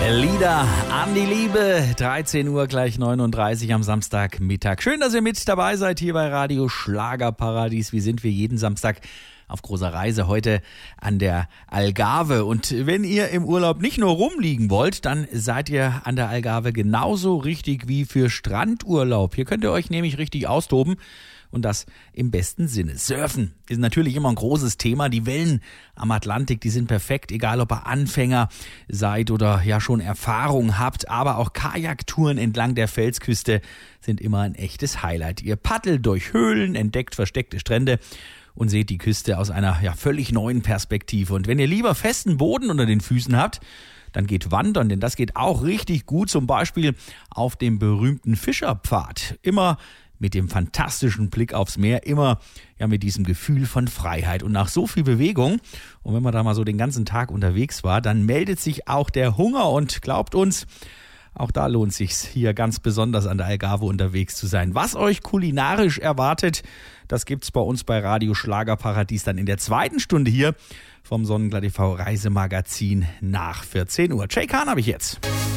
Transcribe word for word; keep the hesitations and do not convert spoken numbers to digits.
Lieder an die Liebe, dreizehn Uhr gleich neununddreißig am Samstagmittag. Schön, dass ihr mit dabei seid hier bei Radio Schlagerparadies. Wie sind wir jeden Samstag auf großer Reise heute an der Algarve. Und wenn ihr im Urlaub nicht nur rumliegen wollt, dann seid ihr an der Algarve genauso richtig wie für Strandurlaub. Hier könnt ihr euch nämlich richtig austoben. Und das im besten Sinne. Surfen ist natürlich immer ein großes Thema. Die Wellen am Atlantik, die sind perfekt, egal ob ihr Anfänger seid oder ja schon Erfahrung habt. Aber auch Kajaktouren entlang der Felsküste sind immer ein echtes Highlight. Ihr paddelt durch Höhlen, entdeckt versteckte Strände und seht die Küste aus einer ja völlig neuen Perspektive. Und wenn ihr lieber festen Boden unter den Füßen habt, dann geht wandern, denn das geht auch richtig gut. Zum Beispiel auf dem berühmten Fischerpfad. Immer mit dem fantastischen Blick aufs Meer, immer ja mit diesem Gefühl von Freiheit. Und nach so viel Bewegung, und wenn man da mal so den ganzen Tag unterwegs war, dann meldet sich auch der Hunger. Und glaubt uns, auch da lohnt sich's, hier ganz besonders an der Algarve unterwegs zu sein. Was euch kulinarisch erwartet, das gibt's bei uns bei Radio Schlagerparadies dann in der zweiten Stunde hier vom Sonnenglatt T V Reisemagazin nach vierzehn Uhr. Jay Kahn habe ich jetzt.